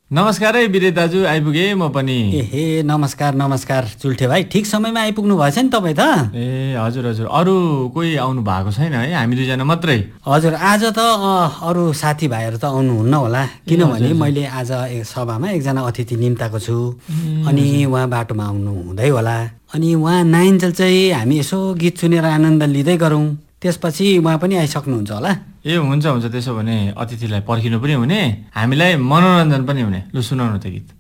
नमस्कार है विरे दाजु, आइपुगे म पनि। एहे नमस्कार चुल्ठे भाइ, ठिक समयमा आइपुग्नु भएछ नि तपाईँ त। ए हजुर हजुर, अरू कोही आउनु भएको छैन है? हामी दुईजना मात्रै। हजुर, आज त अरू साथीभाइहरू त आउनुहुन्न होला, किनभने मैले आज सभामा एकजना अतिथि निम्ताएको छु। अनि उहाँ बाटोमा आउनु हुँदै होला। अनि उहाँ नआइन्जेल चाहिँ हामी यसो गीत सुनेर आनन्द लिँदै गरौँ, त्यसपछि उहाँ पनि आइसक्नुहुन्छ होला। ए हुन्छ त्यसो भने अतिथिलाई पर्खिनु पनि हुने, हामीलाई मनोरञ्जन पनि हुने। लु सुनाउनु त गीत।